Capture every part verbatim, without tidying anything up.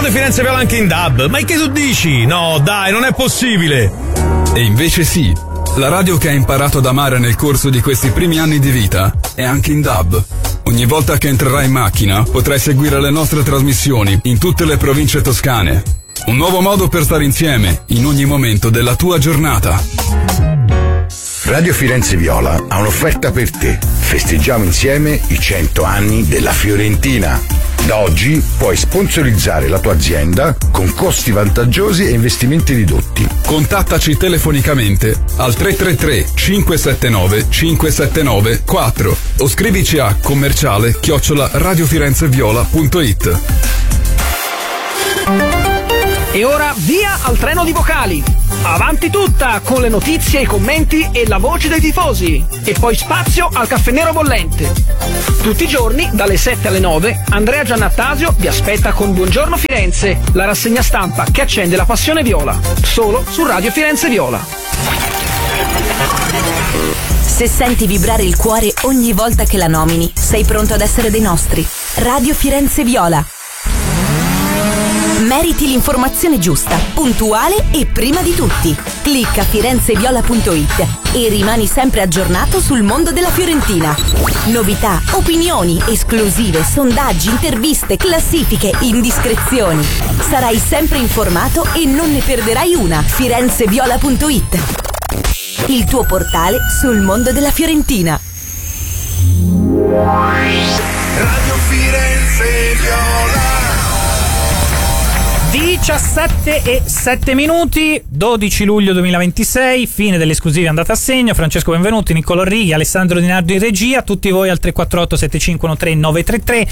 Radio Firenze Viola anche in D A B. Ma che tu dici? No, dai, non è possibile. E invece sì, la radio che hai imparato ad amare nel corso di questi primi anni di vita è anche in D A B. Ogni volta che entrerai in macchina potrai seguire le nostre trasmissioni in tutte le province toscane. Un nuovo modo per stare insieme in ogni momento della tua giornata. Radio Firenze Viola ha un'offerta per te. Festeggiamo insieme i cento anni della Fiorentina. Da oggi puoi sponsorizzare la tua azienda con costi vantaggiosi e investimenti ridotti. Contattaci telefonicamente al tre tre tre cinque sette nove cinque sette nove quattro o scrivici a commerciale chiocciola radiofirenzeviola punto it. E ora via al treno di vocali. Avanti tutta con le notizie, i commenti e la voce dei tifosi. E poi spazio al caffè nero bollente. Tutti i giorni, dalle sette alle nove, Andrea Giannattasio vi aspetta con Buongiorno Firenze, la rassegna stampa che accende la passione viola. Solo su Radio Firenze Viola. Se senti vibrare il cuore ogni volta che la nomini, sei pronto ad essere dei nostri. Radio Firenze Viola. Meriti l'informazione giusta, puntuale e prima di tutti. Clicca firenzeviola punto it e rimani sempre aggiornato sul mondo della Fiorentina. Novità, opinioni, esclusive, sondaggi, interviste, classifiche, indiscrezioni. Sarai sempre informato e non ne perderai una. firenzeviola punto it, il tuo portale sul mondo della Fiorentina. Radio Firenze Viola. diciassette e sette minuti, dodici luglio duemilaventisei, fine delle esclusive andate a segno. Francesco Benvenuti, Niccolò Righi, Alessandro Di Nardo in regia, tutti voi al tre quattro otto sette cinque uno tre nove tre tre.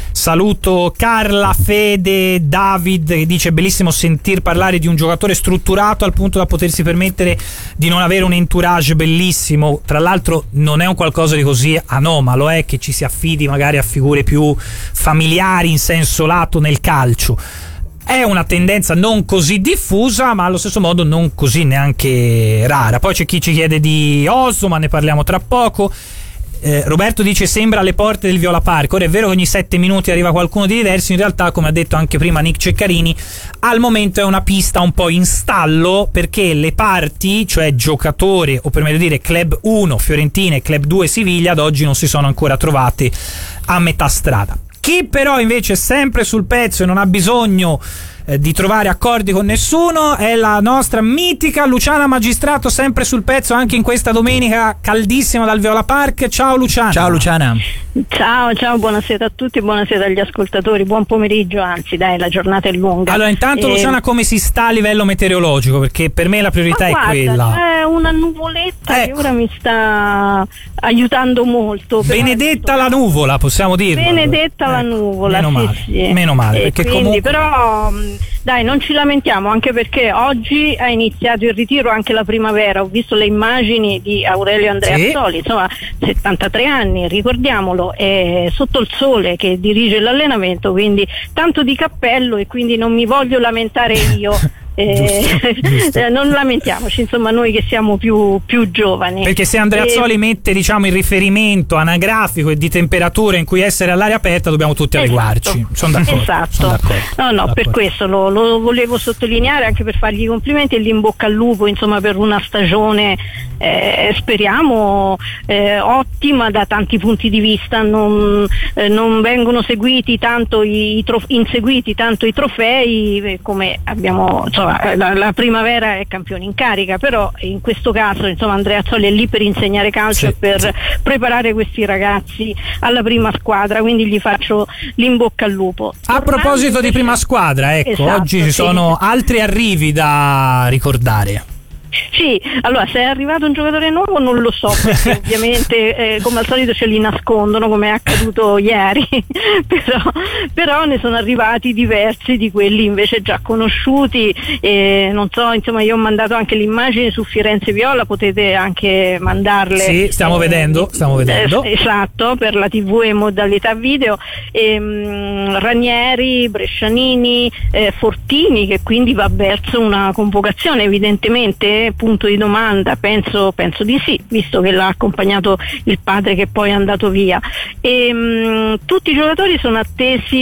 Saluto Carla, Fede, David che dice bellissimo sentir parlare di un giocatore strutturato al punto da potersi permettere di non avere un entourage bellissimo. Tra l'altro non è un qualcosa di così anomalo, è che ci si affidi magari a figure più familiari in senso lato nel calcio. È una tendenza non così diffusa, ma allo stesso modo non così neanche rara. Poi c'è chi ci chiede di Oso, ma ne parliamo tra poco. Eh, Roberto dice sembra alle porte del Viola Park. Ora è vero che ogni sette minuti arriva qualcuno di diverso, in realtà come ha detto anche prima Nick Ceccarini al momento è una pista un po' in stallo, perché le parti, cioè giocatore o per meglio dire Club uno Fiorentina e Club due Siviglia, ad oggi non si sono ancora trovate a metà strada. Chi però invece è sempre sul pezzo e non ha bisogno eh, di trovare accordi con nessuno è la nostra mitica Luciana Magistrato, sempre sul pezzo anche in questa domenica caldissima dal Viola Park. Ciao Luciana. Ciao Luciana. Ciao, ciao, buonasera a tutti, buonasera agli ascoltatori, buon pomeriggio, anzi dai, la giornata è lunga. Allora intanto e... Luciana, come si sta a livello meteorologico? Perché per me la priorità Ma è guarda, quella. C'è una nuvoletta ecco. che ora mi sta aiutando molto. Benedetta la nuvola, possiamo dirlo. Benedetta ecco. la nuvola, meno sì, male, sì. meno male, E perché quindi, comunque... però dai, non ci lamentiamo, anche perché oggi ha iniziato il ritiro anche la primavera. Ho visto le immagini di Aurelio Andreazzoli, sì. Insomma settantatré anni, ricordiamolo, è sotto il sole che dirige l'allenamento, quindi tanto di cappello, e quindi non mi voglio lamentare io. Eh, giusto, giusto. Non lamentiamoci, insomma, noi che siamo più, più giovani, perché se Andreazzoli e... mette diciamo il riferimento anagrafico e di temperatura in cui essere all'aria aperta, dobbiamo tutti esatto. adeguarci. Sono d'accordo, esatto. sono d'accordo. No, no, d'accordo. Per questo lo, lo volevo sottolineare, anche per fargli i complimenti e l'in bocca al lupo, insomma, per una stagione eh, speriamo eh, ottima da tanti punti di vista. Non, eh, non vengono seguiti tanto i, i trof- inseguiti tanto i trofei, eh, come abbiamo, insomma, La, la primavera è campione in carica, però in questo caso insomma Andreazzoli è lì per insegnare calcio, sì, e per sì. preparare questi ragazzi alla prima squadra, quindi gli faccio l'in bocca al lupo. A proposito di prima squadra, ecco, esatto, oggi ci sì. sono altri arrivi da ricordare. Sì, allora se è arrivato un giocatore nuovo non lo so, perché ovviamente eh, come al solito ce li nascondono, come è accaduto ieri, però, però ne sono arrivati diversi di quelli invece già conosciuti, e non so, insomma io ho mandato anche l'immagine su Firenze Viola, potete anche mandarle. Sì, stiamo eh, vedendo, stiamo vedendo. Eh, esatto, per la tivù e modalità video. E, mh, Ranieri, Brescianini, eh, Fortini, che quindi va verso una convocazione evidentemente. Punto di domanda, penso, penso di sì, visto che l'ha accompagnato il padre che poi è andato via. E, mh, tutti i giocatori sono attesi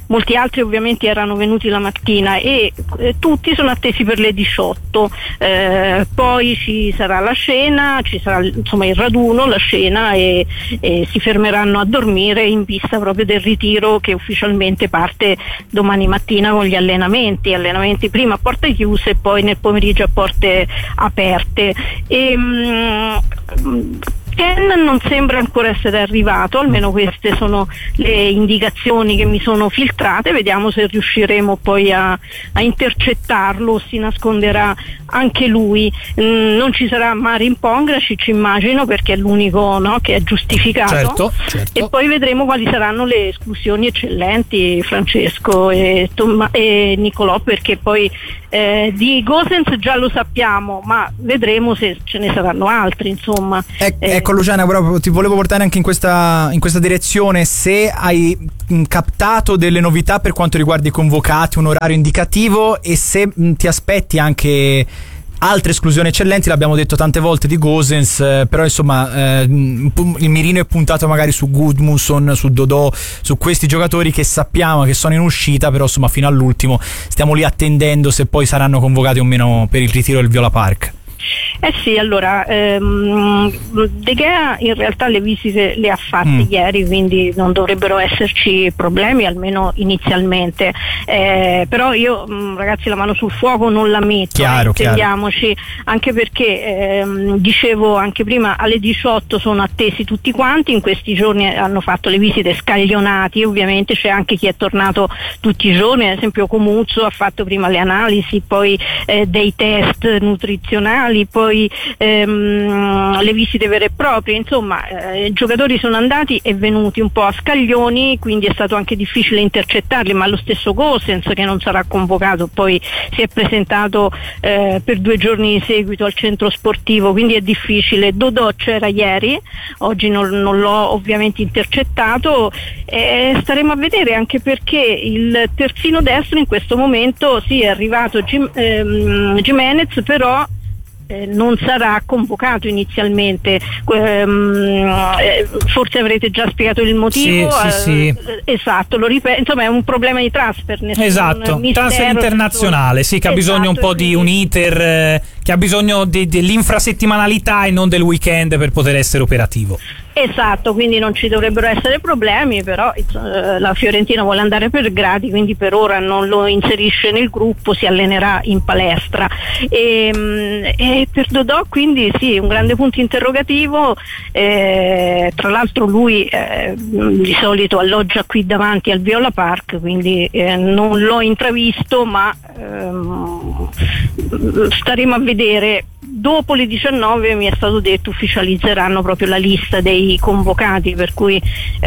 molti altri ovviamente erano venuti la mattina e eh, tutti sono attesi per le diciotto, eh, poi ci sarà la cena, ci sarà insomma il raduno, la cena e, e si fermeranno a dormire in vista proprio del ritiro che ufficialmente parte domani mattina con gli allenamenti, allenamenti prima a porte chiuse e poi nel pomeriggio a porte aperte. E, mm, Ken non sembra ancora essere arrivato, almeno queste sono le indicazioni che mi sono filtrate, vediamo se riusciremo poi a, a intercettarlo o si nasconderà anche lui. Mm, non ci sarà Marin Pongracic, immagino, perché è l'unico, no, che è giustificato. Certo, certo. E poi vedremo quali saranno le esclusioni eccellenti, Francesco e, Tom- e Nicolò, perché poi eh, di Gosens già lo sappiamo, ma vedremo se ce ne saranno altri, insomma. E- eh, ecco Luciana, proprio ti volevo portare anche in questa, in questa direzione, se hai mh, captato delle novità per quanto riguarda i convocati, un orario indicativo, e se mh, ti aspetti anche altre esclusioni eccellenti. L'abbiamo detto tante volte di Gosens, eh, però insomma eh, il mirino è puntato magari su Gudmundsson, su Dodò, su questi giocatori che sappiamo che sono in uscita, però insomma fino all'ultimo stiamo lì attendendo se poi saranno convocati o meno per il ritiro del Viola Park. Eh sì, allora ehm, De Gea in realtà le visite le ha fatte mm. ieri, quindi non dovrebbero esserci problemi, almeno inizialmente, eh, però io mh, ragazzi la mano sul fuoco non la metto, chiaro, eh, intendiamoci, anche perché ehm, dicevo anche prima alle diciotto sono attesi tutti quanti, in questi giorni hanno fatto le visite scaglionati, ovviamente c'è anche chi è tornato tutti i giorni, ad esempio Comuzzo ha fatto prima le analisi, poi eh, dei test nutrizionali, poi ehm, le visite vere e proprie, insomma eh, i giocatori sono andati e venuti un po' a scaglioni, quindi è stato anche difficile intercettarli, ma lo stesso Gosens, che non sarà convocato, poi si è presentato eh, per due giorni di seguito al centro sportivo, quindi è difficile. Dodò c'era ieri, oggi non, non l'ho ovviamente intercettato, e staremo a vedere, anche perché il terzino destro in questo momento sì è arrivato Gim- ehm, Gimenez, però Eh, non sarà convocato inizialmente, ehm, eh, forse avrete già spiegato il motivo. Sì, sì, eh, sì. Esatto, lo ripeto, insomma è un problema di transfer, nessun esatto, mistero, transfer internazionale, sì, che ha esatto, bisogno un po' di un iter, eh, che ha bisogno di, dell'infrasettimanalità e non del weekend per poter essere operativo. Esatto, quindi non ci dovrebbero essere problemi, però eh, la Fiorentina vuole andare per gradi, quindi per ora non lo inserisce nel gruppo, si allenerà in palestra. E, e per Dodò quindi sì, un grande punto interrogativo, eh, tra l'altro lui eh, di solito alloggia qui davanti al Viola Park, quindi eh, non l'ho intravisto, ma ehm, staremo a vedere. Dopo le diciannove mi è stato detto ufficializzeranno proprio la lista dei convocati, per cui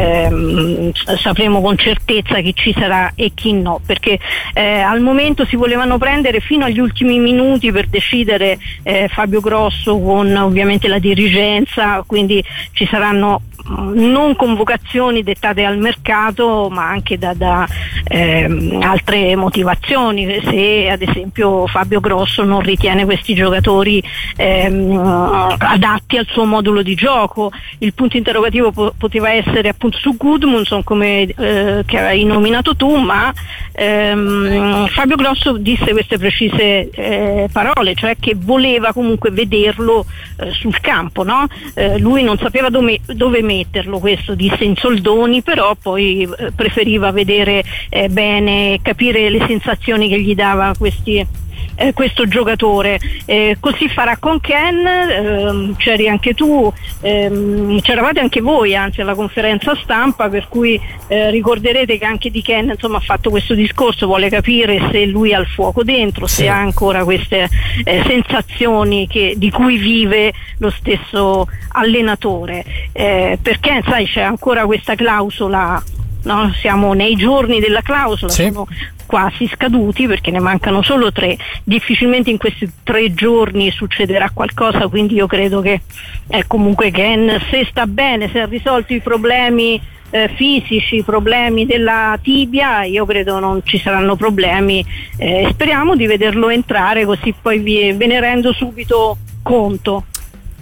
ehm, sapremo con certezza chi ci sarà e chi no, perché eh, al momento si volevano prendere fino agli ultimi minuti per decidere eh, Fabio Grosso con ovviamente la dirigenza, quindi ci saranno non convocazioni dettate al mercato, ma anche da, da ehm, altre motivazioni, se ad esempio Fabio Grosso non ritiene questi giocatori ehm, adatti al suo modulo di gioco. Il punto interrogativo po- poteva essere appunto su Gudmundsson, come eh, che hai nominato tu, ma ehm, Fabio Grosso disse queste precise eh, parole, cioè che voleva comunque vederlo eh, sul campo, no? Eh, lui non sapeva dove, dove metterlo, questo disse in soldoni, però poi eh, preferiva vedere eh, bene, capire le sensazioni che gli dava questi Eh, questo giocatore. Eh, così farà con Ken, ehm, c'eri anche tu, ehm, c'eravate anche voi anzi alla conferenza stampa, per cui eh, ricorderete che anche di Ken insomma ha fatto questo discorso, vuole capire se lui ha il fuoco dentro, sì, se ha ancora queste eh, sensazioni che, di cui vive lo stesso allenatore, eh, perché sai c'è ancora questa clausola, no? Siamo nei giorni della clausola, sì, sono quasi scaduti perché ne mancano solo tre, difficilmente in questi tre giorni succederà qualcosa, quindi io credo che eh, comunque Ken, se sta bene, se ha risolto i problemi eh, fisici, i problemi della tibia, io credo non ci saranno problemi, eh, speriamo di vederlo entrare, così poi vi, ve ne rendo subito conto.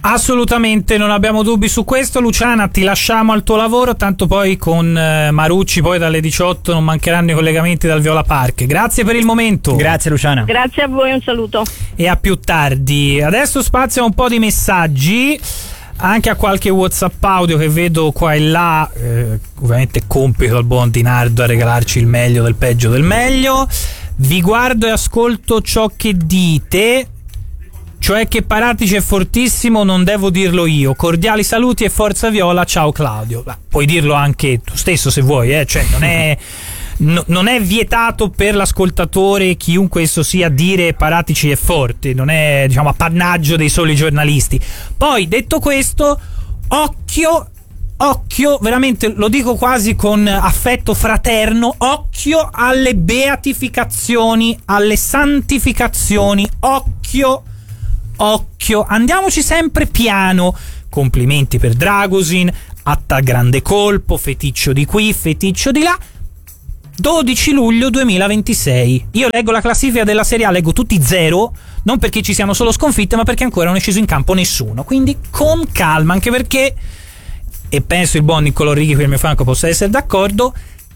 Assolutamente, non abbiamo dubbi su questo. Luciana, ti lasciamo al tuo lavoro, tanto poi con eh, Marucci poi dalle diciotto non mancheranno i collegamenti dal Viola Park. Grazie per il momento. Grazie Luciana. Grazie a voi, un saluto. E a più tardi. Adesso spazio a un po' di messaggi, anche a qualche WhatsApp audio che vedo qua e là. eh, ovviamente compito al buon Di Nardo a regalarci il meglio del peggio del meglio. Vi guardo e ascolto ciò che dite, cioè che Paratici è fortissimo, non devo dirlo io. Cordiali saluti e forza Viola, ciao Claudio. Beh, puoi dirlo anche tu stesso se vuoi, eh? Cioè non è, no, non è vietato per l'ascoltatore, chiunque esso sia, dire Paratici è forte, non è, diciamo, appannaggio dei soli giornalisti. Poi, detto questo, occhio, occhio, veramente lo dico quasi con affetto fraterno, occhio alle beatificazioni, alle santificazioni, occhio. Occhio, andiamoci sempre piano. Complimenti per Dragusin, atta grande colpo, feticcio di qui, feticcio di là. dodici luglio duemilaventisei. Io leggo la classifica della Serie A, leggo tutti zero, non perché ci siano solo sconfitte, ma perché ancora non è sceso in campo nessuno. Quindi con calma, anche perché, e penso il buon Niccolò Righi qui al mio fianco possa essere d'accordo,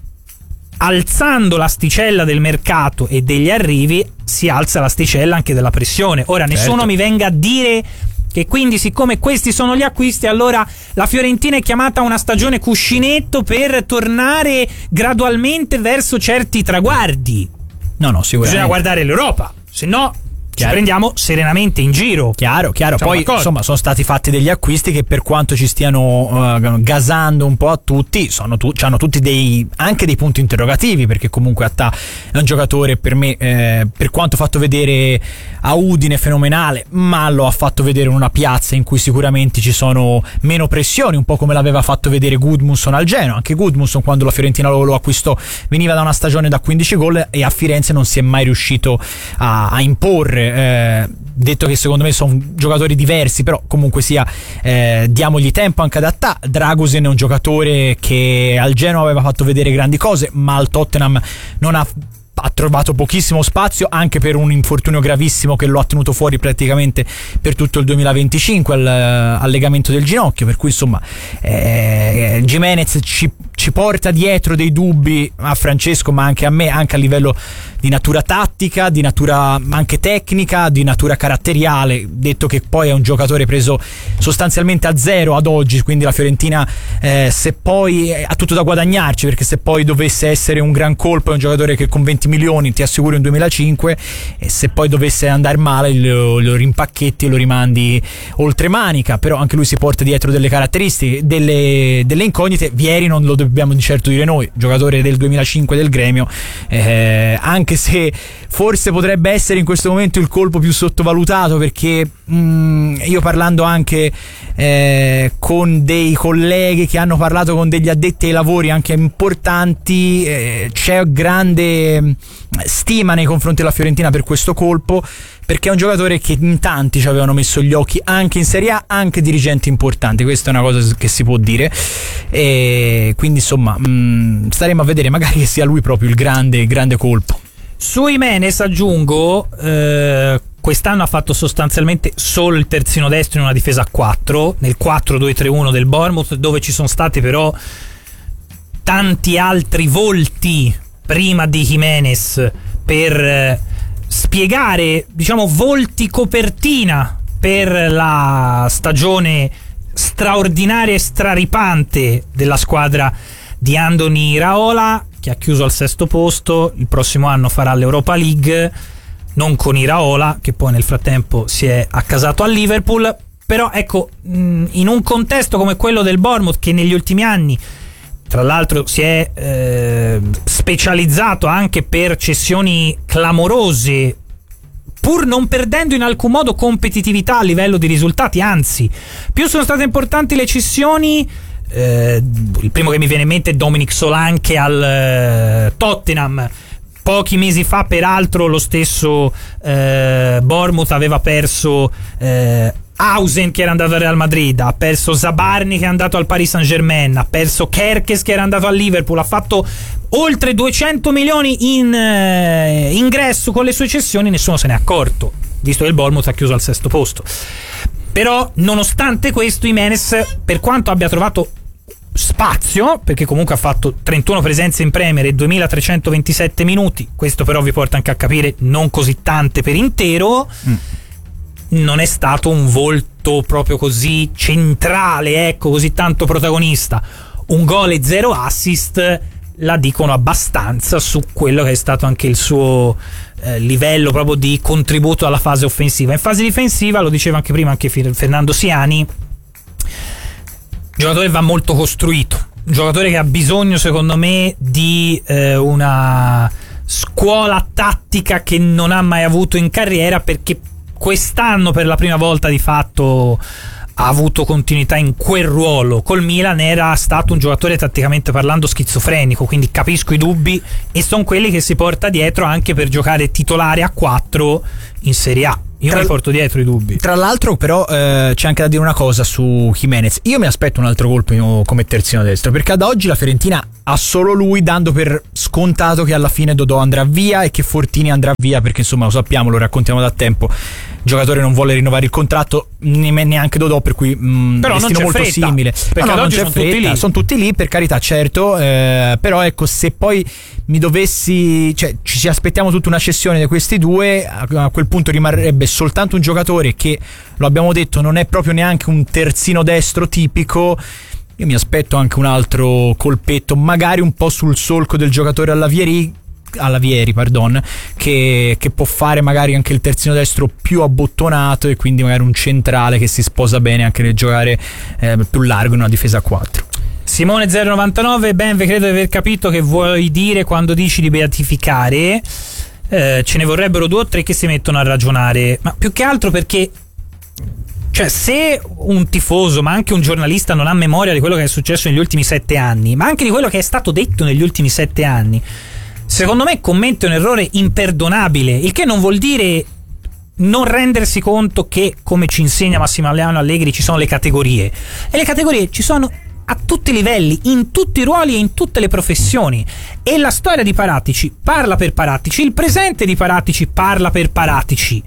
alzando l'asticella del mercato e degli arrivi si alza l'asticella anche della pressione. Ora certo. Nessuno mi venga a dire che quindi, siccome questi sono gli acquisti, allora la Fiorentina è chiamata a una stagione cuscinetto per tornare gradualmente verso certi traguardi. No, no, sicuramente bisogna guardare l'Europa, se no ci chiaro. Prendiamo serenamente in giro. Chiaro, chiaro. Poi d'accordo. Insomma sono stati fatti degli acquisti che, per quanto ci stiano uh, gasando un po' a tutti, sono tu- hanno tutti dei anche dei punti interrogativi, perché comunque Attà è un giocatore, per me, eh, per quanto fatto vedere a Udine fenomenale, ma lo ha fatto vedere in una piazza in cui sicuramente ci sono meno pressioni, un po' come l'aveva fatto vedere Gudmundsson al Genoa. Anche Gudmundsson, quando la Fiorentina lo, lo acquistò, veniva da una stagione da quindici gol e a Firenze non si è mai riuscito a, a imporre. Eh, detto che secondo me sono giocatori diversi, però comunque sia, eh, diamogli tempo anche ad Attà. Dragusin è un giocatore che al Genoa aveva fatto vedere grandi cose, ma al Tottenham non ha ha trovato pochissimo spazio, anche per un infortunio gravissimo che lo ha tenuto fuori praticamente per tutto il duemilaventicinque al, al legamento del ginocchio, per cui insomma eh, Gimenez ci, ci porta dietro dei dubbi a Francesco, ma anche a me, anche a livello di natura tattica, di natura anche tecnica, di natura caratteriale, detto che poi è un giocatore preso sostanzialmente a zero ad oggi, quindi la Fiorentina eh, se poi ha tutto da guadagnarci, perché se poi dovesse essere un gran colpo è un giocatore che con venti milioni ti assicuro in duemilacinque, e se poi dovesse andare male lo, lo rimpacchetti e lo rimandi oltre manica. Però anche lui si porta dietro delle caratteristiche, delle, delle incognite. Vieri non lo dobbiamo di certo dire noi, giocatore del duemilacinque del Gremio, eh, anche se forse potrebbe essere in questo momento il colpo più sottovalutato, perché mh, io parlando anche eh, con dei colleghi che hanno parlato con degli addetti ai lavori anche importanti, eh, c'è grande stima nei confronti della Fiorentina per questo colpo, perché è un giocatore che in tanti ci avevano messo gli occhi anche in Serie A, anche dirigenti importanti. Questa è una cosa che si può dire, e quindi insomma mh, staremo a vedere, magari che sia lui proprio il grande grande colpo. Su Jimenez aggiungo, eh, quest'anno ha fatto sostanzialmente solo il terzino destro in una difesa a quattro nel quattro due tre uno del Bournemouth, dove ci sono stati però tanti altri volti prima di Jimenez per eh, spiegare, diciamo, volti copertina per la stagione straordinaria e straripante della squadra di Andoni Iraola, che ha chiuso al sesto posto. Il prossimo anno farà l'Europa League, non con Iraola, che poi nel frattempo si è accasato a Liverpool. Però ecco, in un contesto come quello del Bournemouth, che negli ultimi anni tra l'altro si è eh, specializzato anche per cessioni clamorose, pur non perdendo in alcun modo competitività a livello di risultati, anzi più sono state importanti le cessioni. Eh, il primo che mi viene in mente è Dominic Solanke al eh, Tottenham. Pochi mesi fa, peraltro, lo stesso eh, Bournemouth aveva perso eh, Hausen, che era andato al Real Madrid, ha perso Zabarni, che è andato al Paris Saint-Germain, ha perso Kerkes, che era andato al Liverpool, ha fatto oltre duecento milioni in eh, ingresso con le sue cessioni, nessuno se n'è accorto, visto che il Bournemouth ha chiuso al sesto posto. Però nonostante questo Jimenez, per quanto abbia trovato spazio, perché comunque ha fatto trentuno presenze in Premier e duemilatrecentoventisette minuti, questo però vi porta anche a capire non così tante per intero, mm. non è stato un volto proprio così centrale, ecco, così tanto protagonista. Un gol e zero assist la dicono abbastanza su quello che è stato anche il suo eh, livello proprio di contributo alla fase offensiva. In fase difensiva, lo diceva anche prima anche Fernando Siani, il giocatore va molto costruito, un giocatore che ha bisogno secondo me di eh, una scuola tattica che non ha mai avuto in carriera, perché quest'anno per la prima volta di fatto ha avuto continuità in quel ruolo. Col Milan era stato un giocatore tatticamente parlando schizofrenico, quindi capisco i dubbi e sono quelli che si porta dietro anche per giocare titolare a quattro in Serie A. Io tra, mi porto dietro i dubbi. Tra l'altro però eh, c'è anche da dire una cosa su Jimenez. Io mi aspetto un altro colpo come terzino destro, perché ad oggi la Fiorentina ha solo lui, dando per scontato che alla fine Dodò andrà via e che Fortini andrà via, perché insomma lo sappiamo, lo raccontiamo da tempo, il giocatore non vuole rinnovare il contratto, neanche Dodò, per cui mh, però destino molto fretta, simile, perché no, no, non c'è sono fretta, tutti lì. Sono tutti lì, per carità, certo, eh, però ecco, se poi mi dovessi, cioè ci si aspettiamo tutta una cessione di questi due, a, a quel punto rimarrebbe soltanto un giocatore che, lo abbiamo detto, non è proprio neanche un terzino destro tipico. Io mi aspetto anche un altro colpetto, magari un po' sul solco del giocatore alla Vieri, alla Vieri, pardon, che, che può fare magari anche il terzino destro più abbottonato, e quindi magari un centrale che si sposa bene anche nel giocare eh, più largo in una difesa a quattro. Simone zero novantanove, ben credo di aver capito che vuoi dire quando dici di beatificare. Eh, ce ne vorrebbero due o tre che si mettono a ragionare, ma più che altro perché, cioè, se un tifoso ma anche un giornalista non ha memoria di quello che è successo negli ultimi sette anni, ma anche di quello che è stato detto negli ultimi sette anni, secondo me commette un errore imperdonabile, il che non vuol dire non rendersi conto che, come ci insegna Massimiliano Allegri, ci sono le categorie, e le categorie ci sono a tutti i livelli, in tutti i ruoli e in tutte le professioni, e la storia di Paratici parla per Paratici, il presente di Paratici parla per Paratici.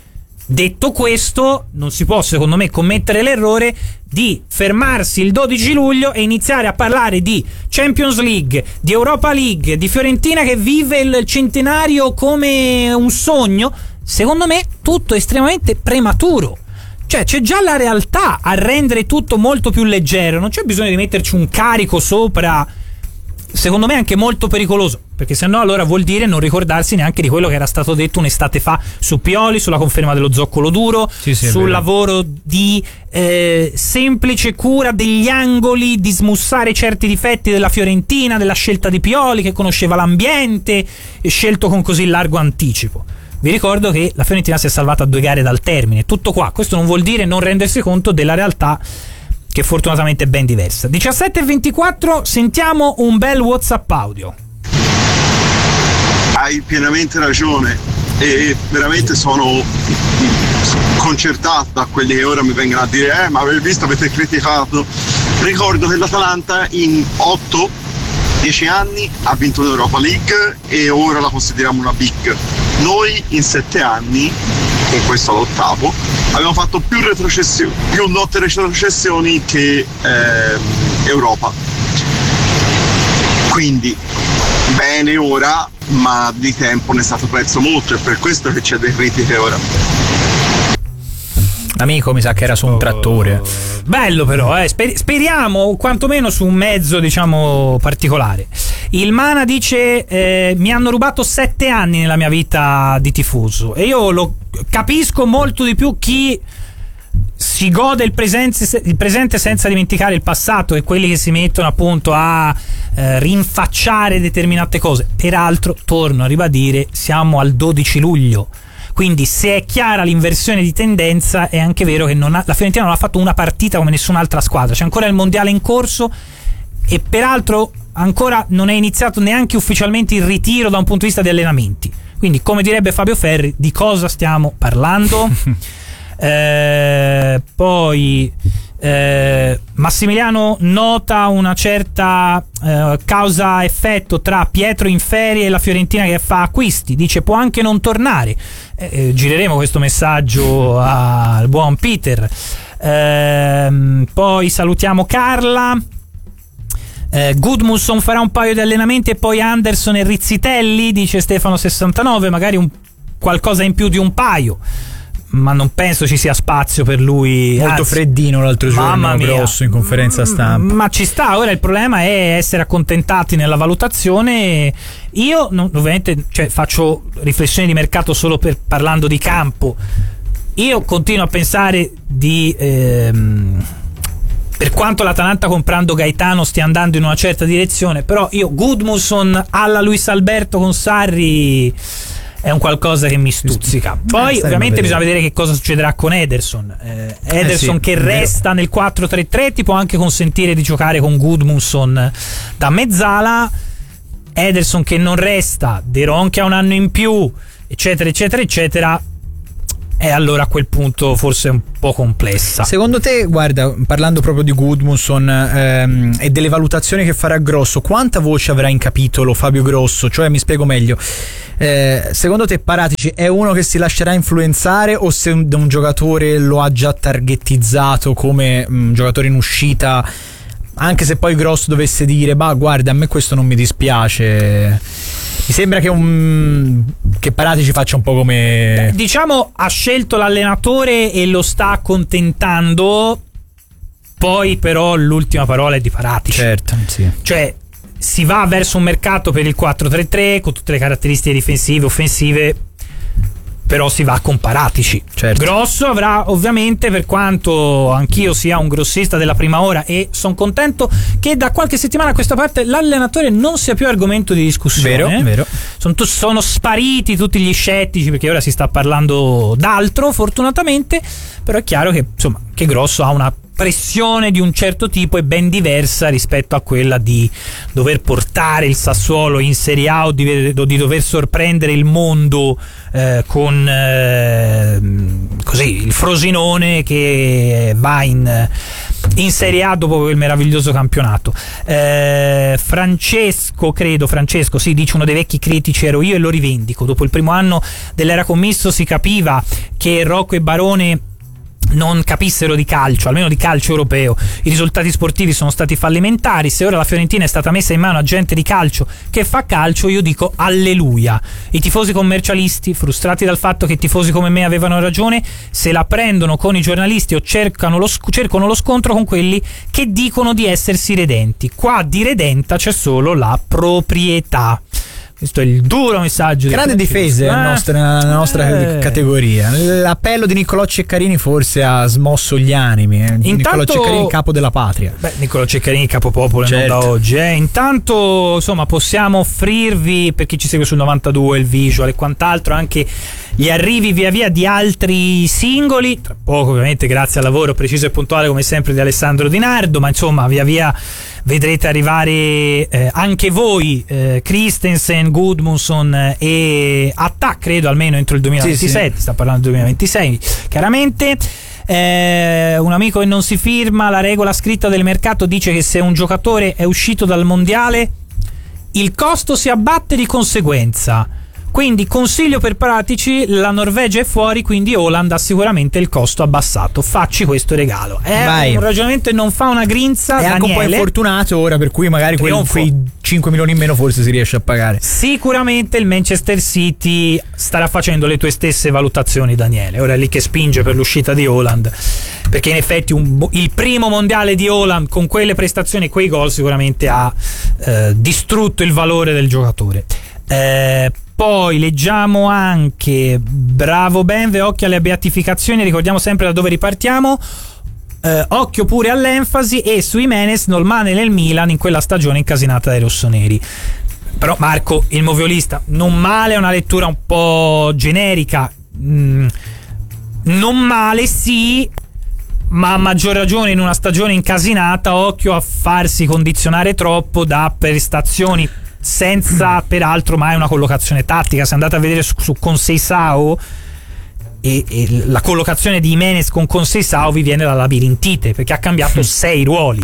Detto questo, non si può secondo me commettere l'errore di fermarsi il dodici luglio e iniziare a parlare di Champions League, di Europa League, di Fiorentina che vive il centenario come un sogno. Secondo me tutto estremamente prematuro. Cioè c'è già la realtà a rendere tutto molto più leggero, non c'è bisogno di metterci un carico sopra, secondo me anche molto pericoloso, perché sennò allora vuol dire non ricordarsi neanche di quello che era stato detto un'estate fa su Pioli, sulla conferma dello zoccolo duro, sì, sì, sul lavoro di eh, semplice cura degli angoli, di smussare certi difetti della Fiorentina, della scelta di Pioli che conosceva l'ambiente e scelto con così largo anticipo. Vi ricordo che la Fiorentina si è salvata a due gare dal termine, tutto qua. Questo non vuol dire non rendersi conto della realtà, che fortunatamente è ben diversa. diciassette e ventiquattro, sentiamo un bel WhatsApp audio. Hai pienamente ragione e veramente sono sconcertato da quelli che ora mi vengono a dire eh ma avete visto, avete criticato. Ricordo che l'Atalanta in otto dieci anni ha vinto l'Europa League e ora la consideriamo una big. Noi in sette anni, con questo all'ottavo, abbiamo fatto più retrocessioni, più lotte retrocessioni che eh, Europa. Quindi bene ora, ma di tempo ne è stato perso molto, e per questo che c'è delle critiche ora. Amico, mi sa che era su un trattore. Bello però, eh. Sper- speriamo quantomeno su un mezzo, diciamo, particolare. Il Mana dice eh, mi hanno rubato sette anni nella mia vita di tifoso, e io lo capisco molto di più chi si gode il presente, il presente senza dimenticare il passato, e quelli che si mettono appunto a eh, rinfacciare determinate cose. Peraltro, torno a ribadire, siamo al dodici luglio. Quindi se è chiara l'inversione di tendenza, è anche vero che non ha, la Fiorentina non ha fatto una partita come nessun'altra squadra. C'è ancora il mondiale in corso e peraltro ancora non è iniziato neanche ufficialmente il ritiro da un punto di vista di allenamenti. Quindi, come direbbe Fabio Ferri, di cosa stiamo parlando? eh, poi eh, Massimiliano nota una certa eh, causa-effetto tra Pietro in ferie e la Fiorentina che fa acquisti. Dice può anche non tornare. Eh, gireremo questo messaggio al buon Peter. Ehm, poi salutiamo Carla. Eh, Gudmundsson farà un paio di allenamenti e poi Anderson e Rizzitelli, dice Stefano sessantanove, magari un, qualcosa in più di un paio, ma non penso ci sia spazio per lui. Molto Anzi, freddino l'altro giorno, grosso in conferenza stampa. Ma ci sta, ora il problema è essere accontentati nella valutazione. Io non, ovviamente, cioè, faccio riflessioni di mercato solo per parlando di campo. Io continuo a pensare di ehm, per quanto l'Atalanta comprando Gaetano stia andando in una certa direzione, però io Gudmundsson alla Luis Alberto con Sarri è un qualcosa che mi stuzzica. Poi eh, ovviamente bisogna vedere che cosa succederà con Ederson. eh, Ederson eh sì, che resta nel quattro tre tre ti può anche consentire di giocare con Gudmundsson da mezzala. Ederson che non resta, De Ron che ha un anno in più, eccetera eccetera eccetera, e allora a quel punto forse è un po' complessa. Secondo te, guarda, parlando proprio di Gudmundsson ehm, e delle valutazioni che farà Grosso, quanta voce avrà in capitolo Fabio Grosso? Cioè, mi spiego meglio, eh, secondo te Paratici è uno che si lascerà influenzare, o se un, un giocatore lo ha già targettizzato come un giocatore in uscita, anche se poi Grosso dovesse dire bah guarda, a me questo non mi dispiace? Mi sembra che un che Paratici faccia un po' come... Beh, diciamo, ha scelto l'allenatore e lo sta accontentando, poi però l'ultima parola è di Paratici. Certo, sì. Cioè, si va verso un mercato per il quattro tre tre con tutte le caratteristiche difensive, offensive, però si va con Paratici. Certo. Grosso avrà, ovviamente, per quanto anch'io sia un grossista della prima ora e sono contento che da qualche settimana a questa parte l'allenatore non sia più argomento di discussione. Vero, vero. Sono, sono spariti tutti gli scettici, perché ora si sta parlando d'altro, fortunatamente, però è chiaro che, insomma, che Grosso ha una pressione di un certo tipo e ben diversa rispetto a quella di dover portare il Sassuolo in Serie A o di, di dover sorprendere il mondo eh, con eh, così il Frosinone che va in, in Serie A dopo quel meraviglioso campionato. eh, Francesco credo Francesco sì, dice: uno dei vecchi critici ero io e lo rivendico. Dopo il primo anno dell'era commisso si capiva che Rocco e Barone non capissero di calcio, almeno di calcio europeo. I risultati sportivi sono stati fallimentari. Se ora la Fiorentina è stata messa in mano a gente di calcio che fa calcio, io dico alleluia. I tifosi commercialisti, frustrati dal fatto che tifosi come me avevano ragione, se la prendono con i giornalisti o cercano lo, cercano lo scontro con quelli che dicono di essersi redenti. Qua di redenta c'è solo la proprietà. Questo è il duro messaggio. Grande difesa eh, nella nostra, nella nostra eh. categoria. L'appello di Niccolò Ceccarini forse ha smosso gli animi. Eh. Intanto, Niccolò Ceccarini, capo della patria. Beh, Niccolò Ceccarini, capopopolo, certo. Non da oggi. Eh. Intanto, insomma, possiamo offrirvi, per chi ci segue sul novantadue, il visual e quant'altro, anche gli arrivi via via di altri singoli. Tra poco, ovviamente, grazie al lavoro preciso e puntuale, come sempre, di Alessandro Di Nardo. Ma insomma, via via vedrete arrivare eh, anche voi, eh, Christensen, Gudmundsson e Atta, credo almeno entro il duemilaventisette. Sì, sì. Sta parlando del duemilaventisei, chiaramente. Eh, un amico che non si firma, la regola scritta del mercato dice che se un giocatore è uscito dal mondiale il costo si abbatte di conseguenza. Quindi consiglio per Paratici: la Norvegia è fuori, quindi Haaland ha sicuramente il costo abbassato. Facci questo regalo. È Vai. un ragionamento e non fa una grinza. È Daniele. Anche un po' infortunato ora, per cui magari quei, quei cinque milioni in meno forse si riesce a pagare. Sicuramente il Manchester City starà facendo le tue stesse valutazioni, Daniele. Ora è lì che spinge per l'uscita di Haaland, perché in effetti un, il primo mondiale di Haaland con quelle prestazioni e quei gol sicuramente ha eh, distrutto il valore del giocatore. Eh, Poi leggiamo anche: bravo Benve, occhio alle beatificazioni, ricordiamo sempre da dove ripartiamo. Eh, occhio pure all'enfasi e su Jimenez, non male nel Milan in quella stagione incasinata dai rossoneri. Però Marco, il moviolista, non male, è una lettura un po' generica. Mm, non male sì, ma a maggior ragione in una stagione incasinata, occhio a farsi condizionare troppo da prestazioni senza peraltro mai una collocazione tattica. Se andate a vedere su, su Conceição e, e la collocazione di Jimenez con Conceição vi viene la labirintite, perché ha cambiato sei ruoli.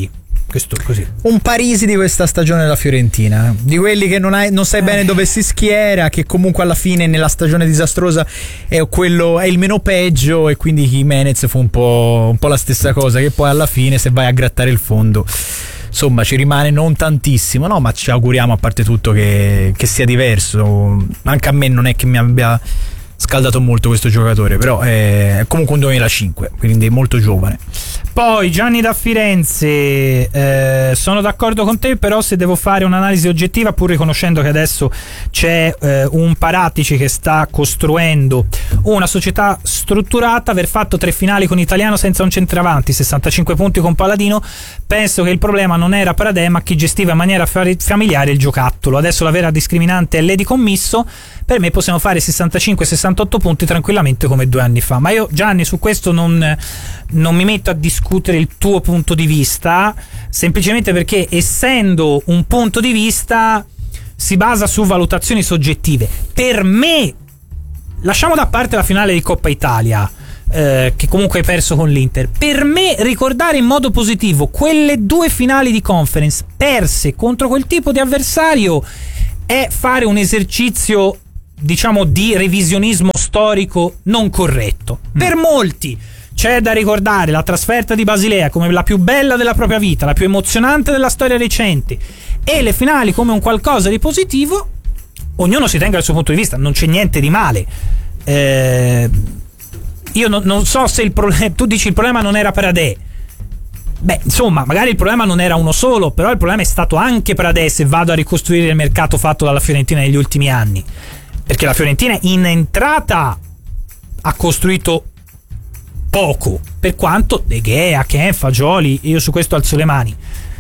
Questo così. Un Parisi di questa stagione della Fiorentina, di quelli che non, hai, non sai bene dove si schiera, che comunque alla fine nella stagione disastrosa è quello è il meno peggio, e quindi Jimenez fu un po', un po' la stessa cosa, che poi alla fine se vai a grattare il fondo insomma ci rimane non tantissimo, no, ma ci auguriamo a parte tutto che, che sia diverso. Anche a me non è che mi abbia scaldato molto questo giocatore, però è comunque un duemilacinque, quindi molto giovane. Poi Gianni da Firenze, eh, sono d'accordo con te, però se devo fare un'analisi oggettiva, pur riconoscendo che adesso c'è eh, un Paratici che sta costruendo una società strutturata, aver fatto tre finali con Italiano senza un centravanti, sessantacinque punti con Palladino, penso che il problema non era Pradè ma chi gestiva in maniera familiare il giocattolo. Adesso la vera discriminante è l'Edi commisso. Per me possiamo fare sessantacinque sessantotto punti tranquillamente come due anni fa. Ma io, Gianni, su questo non, non mi metto a discutere il tuo punto di vista, semplicemente perché essendo un punto di vista si basa su valutazioni soggettive. Per me, lasciamo da parte la finale di Coppa Italia, eh, che comunque hai perso con l'Inter, per me ricordare in modo positivo quelle due finali di Conference perse contro quel tipo di avversario è fare un esercizio, diciamo, di revisionismo storico non corretto. Mm. Per molti c'è da ricordare la trasferta di Basilea come la più bella della propria vita, la più emozionante della storia recente, e le finali come un qualcosa di positivo. Ognuno si tenga il suo punto di vista, non c'è niente di male. Eh, io non, non so se il problema, tu dici il problema non era Pradè. Beh, insomma, magari il problema non era uno solo, però il problema è stato anche Pradè, se vado a ricostruire il mercato fatto dalla Fiorentina negli ultimi anni. Perché la Fiorentina in entrata ha costruito poco, per quanto De Gea, Ken, Fagioli, io su questo alzo le mani.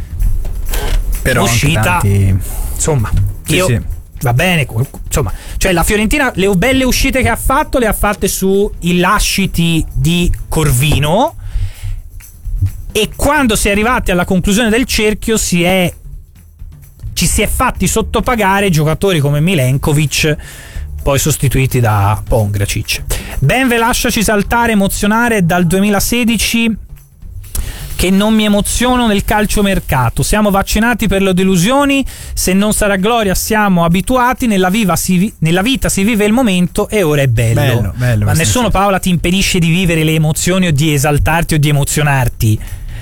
Però uscita, tanti... insomma, sì, io sì. Va bene, insomma, cioè la Fiorentina le belle uscite che ha fatto le ha fatte sui lasciti di Corvino, e quando si è arrivati alla conclusione del cerchio si è ci si è fatti sottopagare giocatori come Milenkovic, poi sostituiti da Pongracic. Ben ve lasciaci saltare, emozionare dal duemilasedici che non mi emoziono nel calciomercato. Siamo vaccinati per le delusioni, se non sarà gloria siamo abituati, nella, viva si, nella vita si vive il momento e ora è bello. bello, bello Ma nessuno, Paola, ti impedisce di vivere le emozioni o di esaltarti o di emozionarti.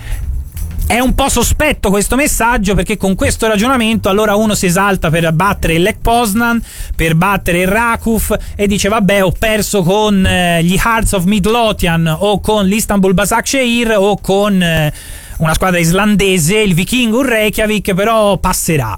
È un po' sospetto questo messaggio, perché con questo ragionamento allora uno si esalta per battere il Lech Poznan, per battere il Rakov, e dice vabbè, ho perso con eh, gli Hearts of Midlothian o con l'Istanbul Başakşehir o con eh, una squadra islandese, il Vikingur Reykjavik, però passerà.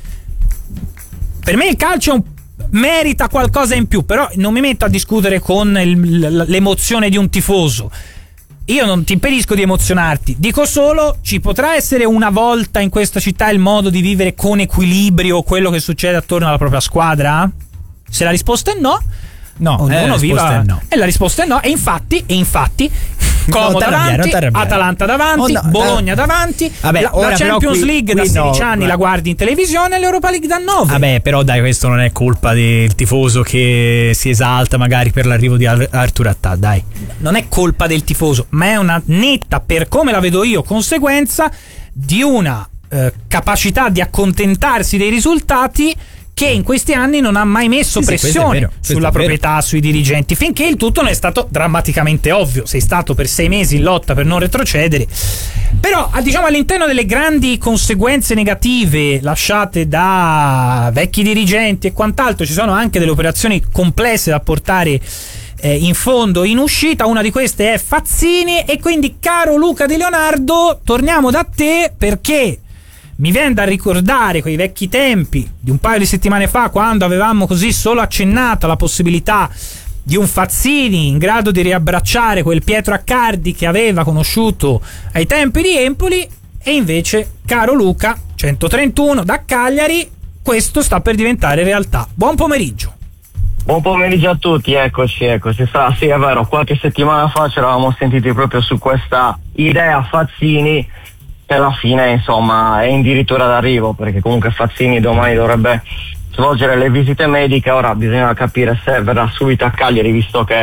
Per me il calcio è un merita qualcosa in più, però non mi metto a discutere con il, l'emozione di un tifoso. Io non ti impedisco di emozionarti, dico solo ci potrà essere una volta in questa città il modo di vivere con equilibrio quello che succede attorno alla propria squadra? Se la risposta è no, no, ognuno eh, la viva è no. E la risposta è no, e infatti, e infatti Como no, davanti, Atalanta davanti, oh, no, Bologna eh. davanti. Vabbè, la, ora la Champions qui, League qui da sedici no, anni beh. la guardi in televisione, e l'Europa League da nove. Vabbè, però dai, questo non è colpa del tifoso che si esalta magari per l'arrivo di Ar- Artur Attà, dai. Non è colpa del tifoso, ma è una netta, per come la vedo io, conseguenza di una eh, capacità di accontentarsi dei risultati che in questi anni non ha mai messo sì, pressione sì, vero, sulla proprietà, sui dirigenti, finché il tutto non è stato drammaticamente ovvio. Sei stato per sei mesi in lotta per non retrocedere, però diciamo all'interno delle grandi conseguenze negative lasciate da vecchi dirigenti e quant'altro ci sono anche delle operazioni complesse da portare eh, in fondo, in uscita. Una di queste è Fazzini, e quindi, caro Luca Di Leonardo, torniamo da te, perché mi viene da ricordare quei vecchi tempi di un paio di settimane fa, quando avevamo così solo accennato la possibilità di un Fazzini in grado di riabbracciare quel Pietro Accardi che aveva conosciuto ai tempi di Empoli, e invece, caro Luca, centotrentuno da Cagliari, questo sta per diventare realtà. Buon pomeriggio. Buon pomeriggio a tutti, eccoci, eccoci. Sta, sì, è vero, qualche settimana fa ci eravamo sentiti proprio su questa idea Fazzini, che alla fine insomma è addirittura d'arrivo, perché comunque Fazzini domani dovrebbe svolgere le visite mediche. Ora bisogna capire se verrà subito a Cagliari, visto che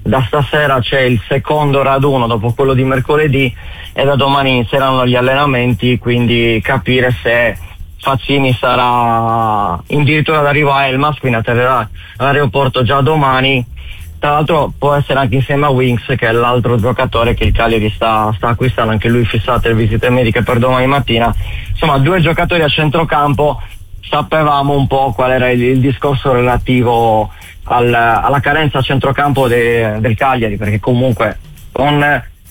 da stasera c'è il secondo raduno dopo quello di mercoledì e da domani inizieranno gli allenamenti, quindi capire se Fazzini sarà addirittura d'arrivo a Elmas, quindi atterrerà all'aeroporto già domani. Tra l'altro può essere anche insieme a Winks, che è l'altro giocatore che il Cagliari sta, sta acquistando, anche lui fissato le visite mediche per domani mattina. Insomma, due giocatori a centrocampo. Sapevamo un po' qual era il, il discorso relativo al, alla carenza a centrocampo de, del Cagliari, perché comunque con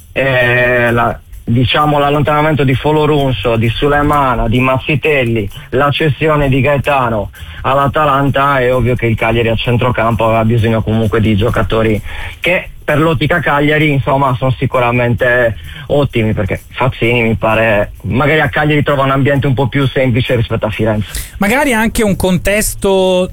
eh, la, diciamo l'allontanamento di Folorunso, di Sulemana, di Mazzitelli, la cessione di Gaetano all'Atalanta, è ovvio che il Cagliari a centrocampo aveva bisogno comunque di giocatori che per l'ottica Cagliari insomma sono sicuramente ottimi, perché Fazzini mi pare magari a Cagliari trova un ambiente un po' più semplice rispetto a Firenze, magari anche un contesto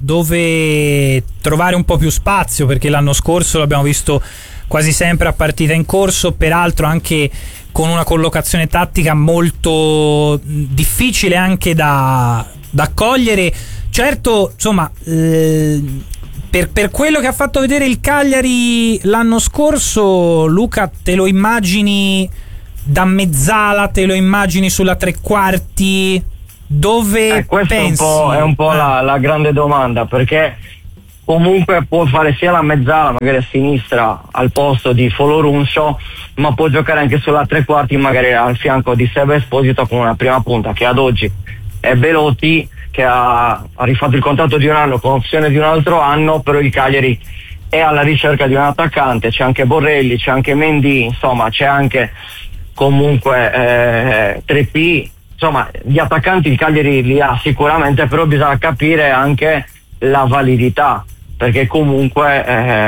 dove trovare un po' più spazio, perché l'anno scorso l'abbiamo visto quasi sempre a partita in corso, peraltro anche con una collocazione tattica molto difficile anche da, da cogliere. Certo, insomma, eh, per, per quello che ha fatto vedere il Cagliari l'anno scorso, Luca, te lo immagini da mezzala, te lo immagini sulla tre quarti, dove eh, questo pensi? È un po', è un po' la, la grande domanda, perché comunque può fare sia la mezzala magari a sinistra al posto di Folorunso, ma può giocare anche sulla tre quarti magari al fianco di Seba Esposito con una prima punta che ad oggi è Belotti, che ha, ha rifatto il contratto di un anno con opzione di un altro anno, però il Cagliari è alla ricerca di un attaccante, c'è anche Borrelli, c'è anche Mendy, insomma c'è anche comunque eh, tre P, insomma gli attaccanti il Cagliari li ha sicuramente, però bisogna capire anche la validità, perché comunque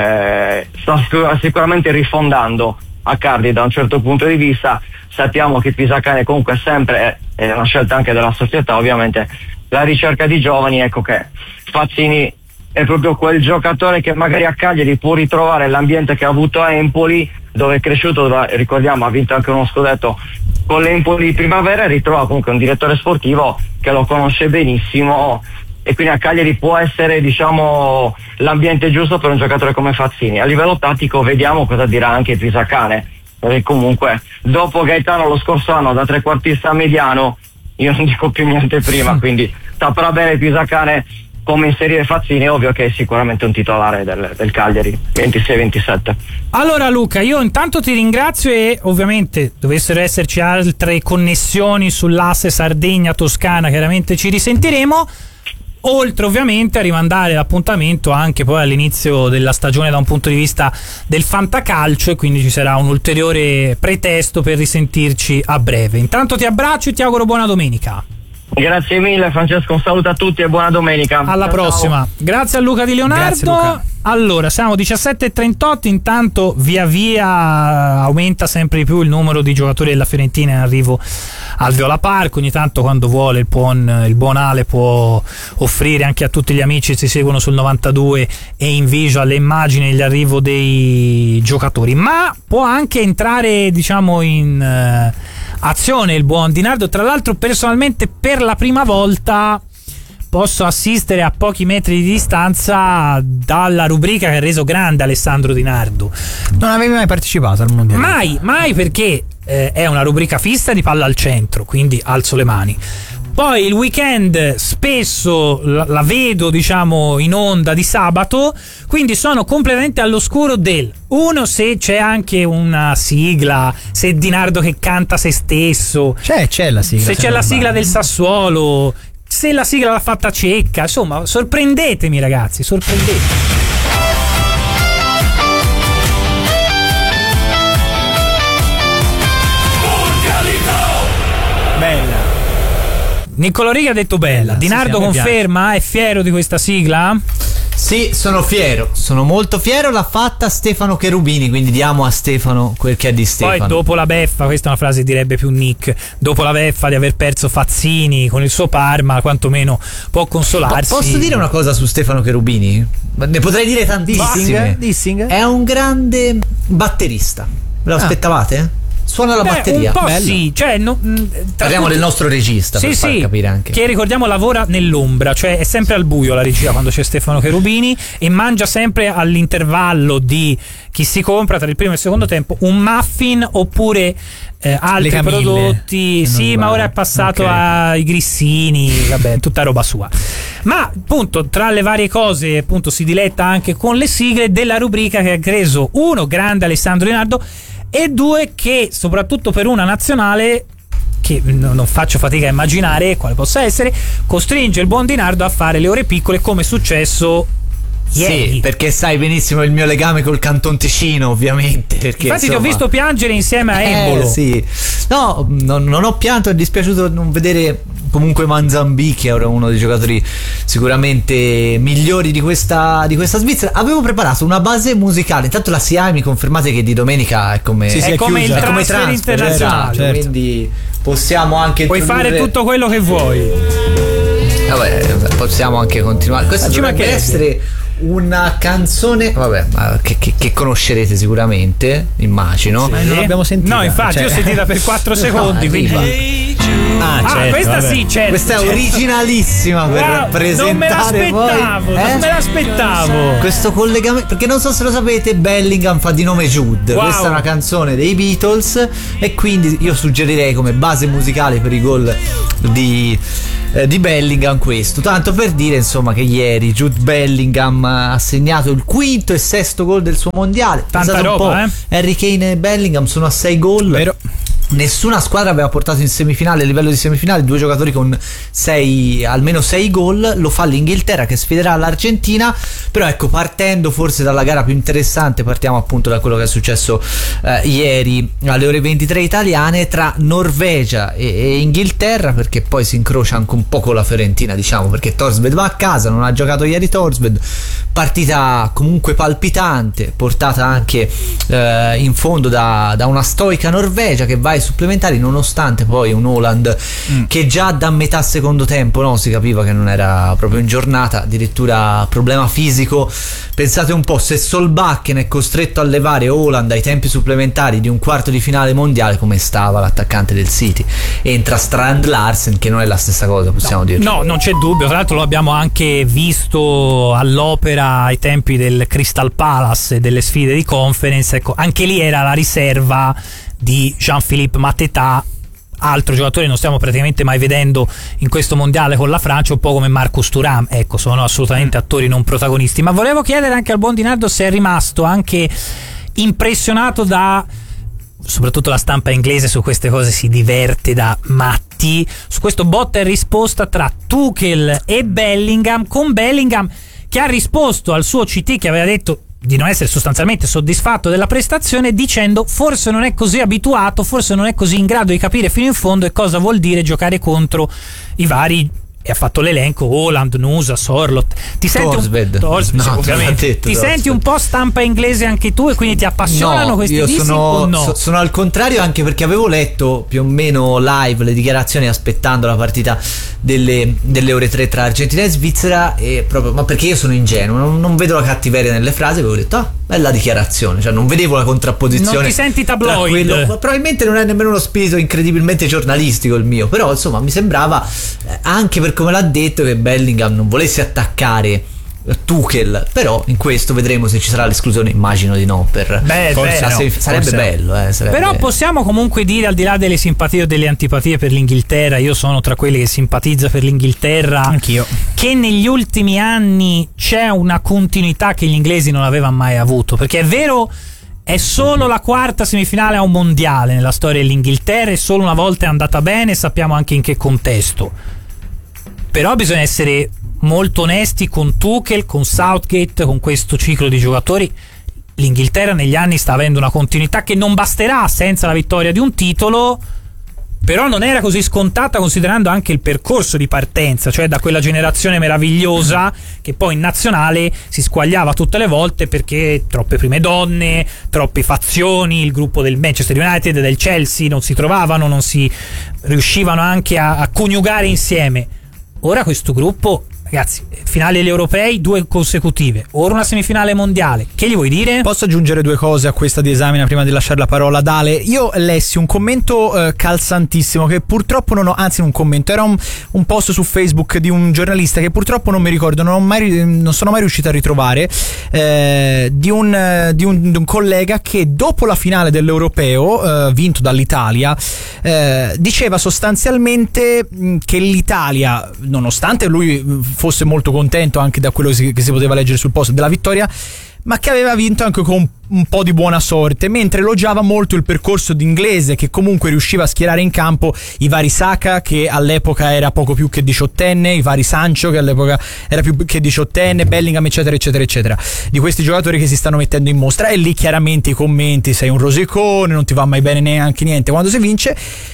eh, sta sicuramente rifondando Accardi da un certo punto di vista. Sappiamo che Pisacane comunque sempre è una scelta anche della società, ovviamente la ricerca di giovani, ecco che Fazzini è proprio quel giocatore che magari a Cagliari può ritrovare l'ambiente che ha avuto a Empoli, dove è cresciuto, dove, ricordiamo, ha vinto anche uno scudetto con l'Empoli di primavera, e ritrova comunque un direttore sportivo che lo conosce benissimo, e quindi a Cagliari può essere, diciamo, l'ambiente giusto per un giocatore come Fazzini. A livello tattico vediamo cosa dirà anche Pisacane, perché comunque dopo Gaetano lo scorso anno da trequartista mediano, io non dico più niente prima, quindi saprà bene Pisacane come inserire Fazzini. È ovvio che è sicuramente un titolare del, del Cagliari ventisei ventisette. Allora Luca, io intanto ti ringrazio, e ovviamente dovessero esserci altre connessioni sull'asse Sardegna-Toscana chiaramente ci risentiremo, oltre ovviamente a rimandare l'appuntamento anche poi all'inizio della stagione da un punto di vista del fantacalcio, e quindi ci sarà un ulteriore pretesto per risentirci a breve. Intanto ti abbraccio e ti auguro buona domenica. Grazie mille Francesco, un saluto a tutti e buona domenica. Alla ciao, prossima. Ciao. Grazie a Luca Di Leonardo. Grazie, Luca. Allora, siamo diciassette e trentotto, intanto via via aumenta sempre di più il numero di giocatori della Fiorentina in arrivo al Viola Park. Ogni tanto, quando vuole, il buon, il buon Ale può offrire anche a tutti gli amici che si seguono sul novantadue e in visual le immagini degli arrivo dei giocatori, ma può anche entrare, diciamo, in uh, azione il buon Di Nardo. Tra l'altro, personalmente per la prima volta posso assistere a pochi metri di distanza dalla rubrica che ha reso grande Alessandro Di Nardo. Non avevi mai partecipato al mondiale? Mai, mai, perché eh, è una rubrica fissa di Palla al Centro, quindi alzo le mani. Poi il weekend spesso la, la vedo, diciamo, in onda di sabato, quindi sono completamente all'oscuro del uno, se c'è anche una sigla, se è Di Nardo che canta se stesso, c'è, c'è la sigla, se c'è la sigla del Sassuolo, se la sigla l'ha fatta Cecca, insomma, sorprendetemi ragazzi, sorprendetemi. Bella. Niccolò Righi ha detto bella. Di Nardo sì, conferma, è fiero di questa sigla? Sì, sono fiero, sono molto fiero. L'ha fatta Stefano Cherubini, quindi diamo a Stefano quel che è di Stefano. Poi dopo la beffa, questa è una frase direbbe più Nick, dopo la beffa di aver perso Fazzini con il suo Parma, quantomeno può consolarsi. Posso dire una cosa su Stefano Cherubini? Ne potrei dire tantissime. Dissing? È un grande batterista. Ve lo Ah. aspettavate? suona la Beh, batteria. un po' Bello. sì, cioè no, mh, tra Parliamo tutti- del nostro regista sì, per far sì, capire anche. che ricordiamo lavora nell'ombra, cioè è sempre al buio la regia quando c'è Stefano Cherubini, e mangia sempre all'intervallo di chi si compra tra il primo e il secondo tempo un muffin oppure eh, altri Le Camille, prodotti. che Sì, non ma va. ora è passato Ok. ai grissini, vabbè, tutta roba sua. Ma appunto tra le varie cose appunto si diletta anche con le sigle della rubrica che ha reso uno grande Alessandro Di Nardo e due che soprattutto per una nazionale che no- non faccio fatica a immaginare quale possa essere, costringe il buon Di Nardo a fare le ore piccole come è successo ieri. Sì, perché sai benissimo il mio legame col Canton Ticino, ovviamente. Perché, Infatti ti ho insomma, visto piangere insieme a Eh, Embolo. sì. No, non, non ho pianto, è dispiaciuto non vedere comunque Manzambì, che era uno dei giocatori sicuramente migliori di questa, di questa Svizzera. Avevo preparato una base musicale, intanto la S I A E mi confermate che di domenica è come, Sì, sì, È è come il chiusa. è come transfer transfer, internazionale. esatto, quindi possiamo anche Puoi fare introdurre- tutto quello che vuoi. Vabbè, possiamo anche continuare. Questa Ma ci dovrebbe mancherebbe. essere una canzone, vabbè, ma che, che- che conoscerete sicuramente, immagino. Ma non l'abbiamo sentita. No, infatti, Cioè- io ho sentita per quattro secondi. No, Quindi... arriva. Ah, Ah, certo, questa vabbè. sì, certo. Questa è certo. originalissima per Wow, presentare non me l'aspettavo, voi. non Eh? me l'aspettavo. Questo collegamento, perché non so se lo sapete, Bellingham fa di nome Jude. Wow. Questa è una canzone dei Beatles e quindi io suggerirei come base musicale per i gol di, eh, di Bellingham questo. Tanto per dire insomma che ieri Jude Bellingham ha segnato il quinto e sesto gol del suo mondiale. Tanta Pensate un roba, po', eh? Harry Kane e Bellingham sono a sei gol. Vero. Nessuna squadra aveva portato in semifinale, a livello di semifinale, due giocatori con sei, almeno sei gol. Lo fa l'Inghilterra che sfiderà l'Argentina. Però ecco, partendo forse dalla gara più interessante, partiamo appunto da quello che è successo eh, ieri alle ore ventitré italiane tra Norvegia e, e Inghilterra, perché poi si incrocia anche un po' con la Fiorentina, diciamo, perché Torsved va a casa, non ha giocato ieri Torsved. Partita comunque palpitante, portata anche eh, in fondo da, da una stoica Norvegia che va ai supplementari, nonostante poi un Haaland mm. che già da metà secondo tempo, no, si capiva che non era proprio in giornata, addirittura problema fisico. Pensate un po', se Solbakken è costretto a levare Haaland ai tempi supplementari di un quarto di finale mondiale, come stava l'attaccante del City? Entra Strand Larsen, che non è la stessa cosa, possiamo dire. No, non c'è dubbio. Tra l'altro lo abbiamo anche visto all'opera ai tempi del Crystal Palace e delle sfide di conference. Ecco, anche lì era la riserva di Jean-Philippe Mateta, altro giocatore non stiamo praticamente mai vedendo in questo mondiale con la Francia, un po' come Marcus Thuram. Ecco, sono assolutamente attori non protagonisti. Ma volevo chiedere anche al buon Di Nardo se è rimasto anche impressionato da, soprattutto la stampa inglese su queste cose si diverte da matti, su questo botta e risposta tra Tuchel e Bellingham, con Bellingham che ha risposto al suo C T che aveva detto di non essere sostanzialmente soddisfatto della prestazione, dicendo forse non è così abituato, forse non è così in grado di capire fino in fondo e cosa vuol dire giocare contro i vari, e ha fatto l'elenco: Haaland, Nusa, Sorloth. Ti senti Torsved. un, Torsved, No, ovviamente. detto Ti Torsved. senti un po' stampa inglese anche tu e quindi ti appassionano No, questi io dischi sono, o no? so- sono al contrario, anche perché avevo letto più o meno live le dichiarazioni aspettando la partita delle, delle ore tre tra Argentina e Svizzera, e proprio, ma perché io sono ingenuo, non, non vedo la cattiveria nelle frasi, avevo detto ah, bella dichiarazione, cioè non vedevo la contrapposizione. Non ti senti tra tabloid? quello- probabilmente non è nemmeno uno spirito incredibilmente giornalistico il mio, però insomma mi sembrava, eh, anche per come l'ha detto, che Bellingham non volesse attaccare Tuchel, però in questo vedremo se ci sarà l'esclusione, immagino di no, per Beh, forse beh, no, se- sarebbe forse no. bello, eh, sarebbe... Però possiamo comunque dire, al di là delle simpatie o delle antipatie per l'Inghilterra, io sono tra quelli che simpatizza per l'Inghilterra, anch'io, che negli ultimi anni c'è una continuità che gli inglesi non avevano mai avuto, perché è vero, è solo la quarta semifinale a un mondiale nella storia dell'Inghilterra e solo una volta è andata bene, sappiamo anche in che contesto. Però bisogna essere molto onesti con Tuchel, con Southgate, con questo ciclo di giocatori. L'Inghilterra negli anni sta avendo una continuità che non basterà senza la vittoria di un titolo, però non era così scontata considerando anche il percorso di partenza, cioè da quella generazione meravigliosa che poi in nazionale si squagliava tutte le volte perché troppe prime donne, troppe fazioni, il gruppo del Manchester United e del Chelsea non si trovavano, non si riuscivano anche a, a coniugare insieme. Ora questo gruppo ragazzi, finali degli europei, due consecutive, ora una semifinale mondiale, che gli vuoi dire? Posso aggiungere due cose a questa di Esamina prima di lasciare la parola ad Ale? Io lessi un commento eh, calzantissimo che purtroppo non ho, anzi un commento, era un, un post su Facebook di un giornalista che purtroppo non mi ricordo, non, ho mai, non sono mai riuscito a ritrovare, eh, di, un, di, un, di un collega che dopo la finale dell'Europeo eh, vinto dall'Italia eh, diceva sostanzialmente mh, che l'Italia, nonostante lui fosse molto contento anche da quello che si poteva leggere sul post della vittoria, ma che aveva vinto anche con un po' di buona sorte, mentre elogiava molto il percorso d'inglese, che comunque riusciva a schierare in campo i vari Saka, che all'epoca era poco più che diciottenne, i vari Sancho, che all'epoca era più che diciottenne, Bellingham, eccetera eccetera eccetera, di questi giocatori che si stanno mettendo in mostra. E lì chiaramente i commenti: sei un rosicone, non ti va mai bene neanche niente quando si vince.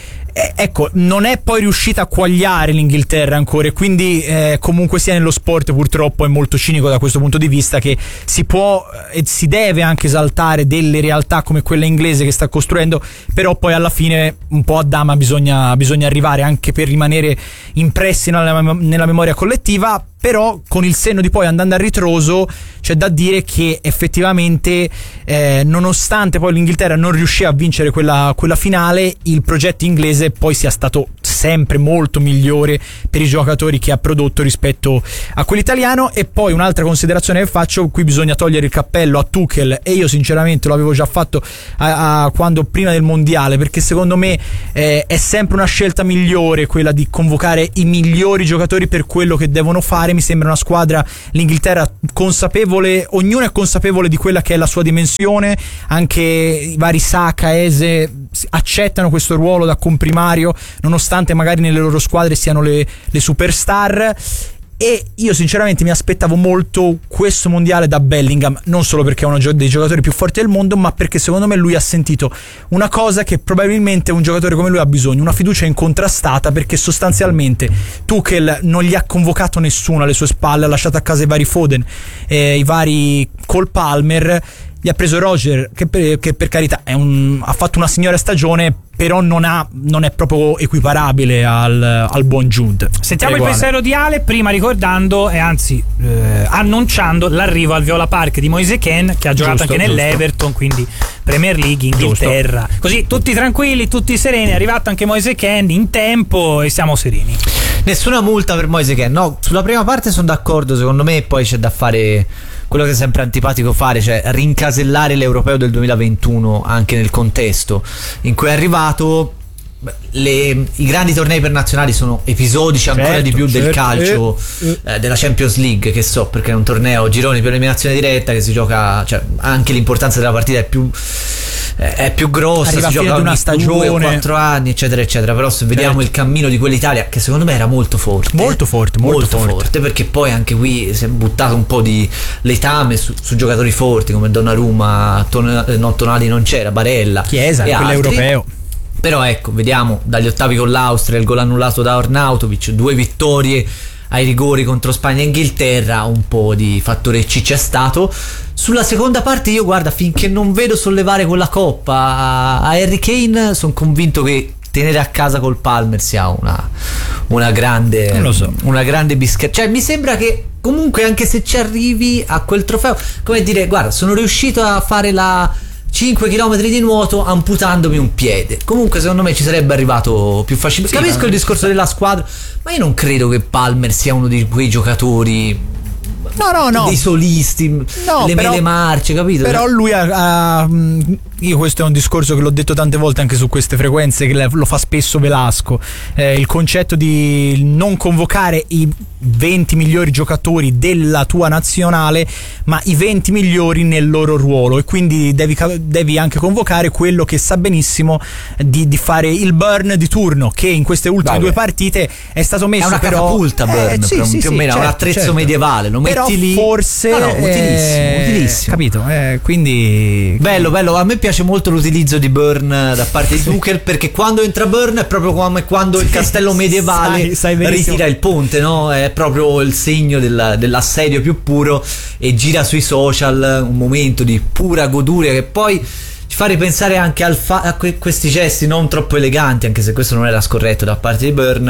Ecco, non è poi riuscita a quagliare l'Inghilterra ancora, e quindi eh, comunque sia nello sport purtroppo è molto cinico da questo punto di vista, che si può e si deve anche esaltare delle realtà come quella inglese che sta costruendo, però poi alla fine un po' a dama bisogna, bisogna arrivare, anche per rimanere impressi nella, nella memoria collettiva. Però con il senno di poi, andando a ritroso, c'è da dire che effettivamente eh, nonostante poi l'Inghilterra non riuscì a vincere quella, quella finale, il progetto inglese poi sia stato sempre molto migliore per i giocatori che ha prodotto rispetto a quello italiano. E poi un'altra considerazione che faccio: qui bisogna togliere il cappello a Tuchel, e io sinceramente lo avevo già fatto a, a quando prima del mondiale, perché secondo me eh, è sempre una scelta migliore quella di convocare i migliori giocatori per quello che devono fare. Mi sembra una squadra, l'Inghilterra, consapevole, ognuno è consapevole di quella che è la sua dimensione, anche i vari Saka, Eze accettano questo ruolo da comprimario, nonostante magari nelle loro squadre siano le, le superstar. E io sinceramente mi aspettavo molto questo mondiale da Bellingham, non solo perché è uno dei giocatori più forti del mondo, ma perché secondo me lui ha sentito una cosa che probabilmente un giocatore come lui ha bisogno: una fiducia incontrastata, perché sostanzialmente Tuchel non gli ha convocato nessuno alle sue spalle, ha lasciato a casa i vari Foden, eh, i vari Cole Palmer, gli ha preso Roger, che per, che per carità è un, ha fatto una signora stagione, però non, ha, non è proprio equiparabile al, al buon Jude. Sentiamo Prego, il pensiero Ale. di Ale, prima ricordando e anzi eh, annunciando l'arrivo al Viola Park di Moise Kean, che ha giocato giusto, anche nell'Everton, quindi Premier League, Inghilterra, giusto. Così tutti tranquilli, tutti sereni. È arrivato anche Moise Kean in tempo e siamo sereni. Nessuna multa per Moise Kean. No, sulla prima parte sono d'accordo, secondo me poi c'è da fare quello che è sempre antipatico fare, cioè rincasellare l'Europeo del duemilaventuno anche nel contesto in cui è arrivato. Le, i grandi tornei per nazionali sono episodici ancora certo, di più certo, del calcio, eh, eh. della Champions League, che so, perché è un torneo gironi per eliminazione diretta che si gioca, cioè anche l'importanza della partita è più eh, è più grossa, arriva si gioca ogni una stagione, due, quattro anni eccetera eccetera. Però se vediamo certo. il cammino di quell'Italia, che secondo me era molto forte molto forte molto, molto forte. forte perché poi anche qui si è buttato un po' di letame su, su giocatori forti come Donnarumma, Ton- no, Tonali non c'era, Barella, Chiesa, quell'europeo. Però ecco, vediamo dagli ottavi con l'Austria, il gol annullato da Arnautovic, due vittorie ai rigori contro Spagna e Inghilterra, un po' di fattore C c'è stato. Sulla seconda parte io, guarda, finché non vedo sollevare quella coppa a Harry Kane, sono convinto che tenere a casa col Palmer sia una, una grande non lo so. una grande bischerata. Cioè mi sembra che comunque, anche se ci arrivi a quel trofeo, come dire, guarda, sono riuscito a fare la cinque chilometri di nuoto amputandomi un piede. Comunque secondo me ci sarebbe arrivato più facilmente. Sì, capisco ma... il discorso della squadra, ma io non credo che Palmer sia uno di quei giocatori, no no no dei solisti, no, le però, mele marce, capito? Però lui ha, ha io questo è un discorso che l'ho detto tante volte anche su queste frequenze, che lo fa spesso Velasco, eh, il concetto di non convocare i venti migliori giocatori della tua nazionale, ma i venti migliori nel loro ruolo, e quindi devi, devi anche convocare quello che sa benissimo di, di fare il burn di turno, che in queste ultime Vabbè. due partite è stato messo, è una però catapulta burn, eh, sì, più sì, o meno certo, un attrezzo certo. medievale, lo metti però lì forse no, no, utilissimo, eh, utilissimo. Capito? Eh, quindi bello bello, a me piace molto l'utilizzo di burn da parte di Tuchel, perché quando entra burn è proprio come quando il castello medievale sai, sai ritira il ponte, no? È proprio il segno della, dell'assedio più puro, e gira sui social un momento di pura goduria che poi ci fa ripensare anche al fa- a que- questi gesti non troppo eleganti, anche se questo non era scorretto da parte di Burn,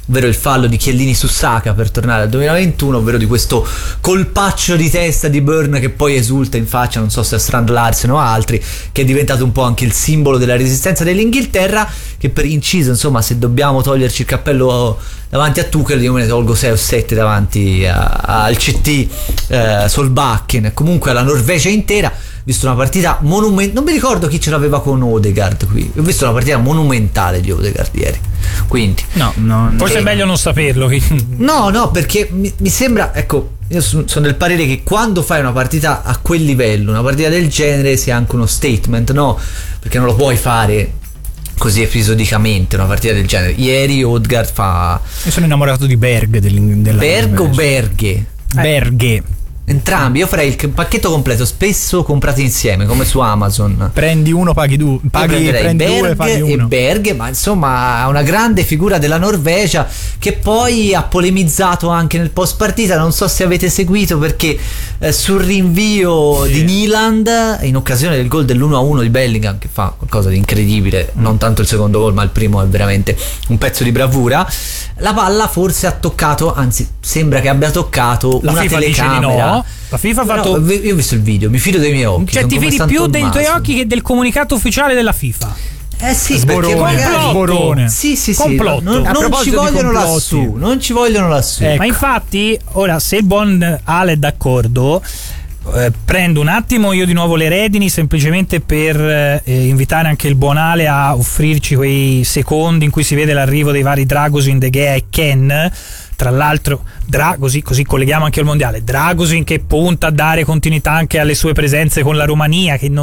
ovvero il fallo di Chiellini su Saka per tornare al duemilaventuno, ovvero di questo colpaccio di testa di Burn che poi esulta in faccia, non so se a Strand Larsen o altri, che è diventato un po' anche il simbolo della resistenza dell'Inghilterra, che per inciso, insomma, se dobbiamo toglierci il cappello davanti a Tuchel, io me ne tolgo sei o sette davanti a, al C T eh, Solbakken, comunque alla Norvegia intera. Ho visto una partita monumentale, non mi ricordo chi ce l'aveva con Odegaard qui, ho visto una partita monumentale di Odegaard ieri, quindi no, no forse eh, è meglio non saperlo. No, no, perché mi, mi sembra, ecco, io sono del parere che quando fai una partita a quel livello, una partita del genere, sia anche uno statement, no? Perché non lo puoi fare così episodicamente una partita del genere. Ieri Odegaard fa... Io sono innamorato di Berg del, della Berg o Berghe? Berghe. Entrambi, io farei il pacchetto completo, spesso comprati insieme, come su Amazon. Prendi uno, paghi due, paghi prendi Berg due, paghi uno. E Berg, ma insomma, una grande figura della Norvegia che poi ha polemizzato anche nel post partita. Non so se avete seguito, perché eh, sul rinvio sì. di Nyland in occasione del gol dell'uno a uno di Bellingham, che fa qualcosa di incredibile, mm. non tanto il secondo gol, ma il primo è veramente un pezzo di bravura. La palla forse ha toccato, anzi sembra che abbia toccato la una FIFA telecamera. Dice di no. La FIFA ha fatto. No, io ho visto il video, mi fido dei miei occhi. Cioè, ti fidi più dei tuoi occhi che del comunicato ufficiale della FIFA. Eh sì, Sborone, perché magari sborone. Sì, sì, sì. Complotto. Non, non ci vogliono lassù, non ci vogliono lassù. Ecco. Ma infatti, ora, se il buon Ale è d'accordo, eh, prendo un attimo io di nuovo le redini, semplicemente per eh, invitare anche il buon Ale a offrirci quei secondi in cui si vede l'arrivo dei vari Dragosin, De Gea e Ken. Tra l'altro, Dra- così, così colleghiamo anche al mondiale. Dragosin che punta a dare continuità anche alle sue presenze con la Romania, che non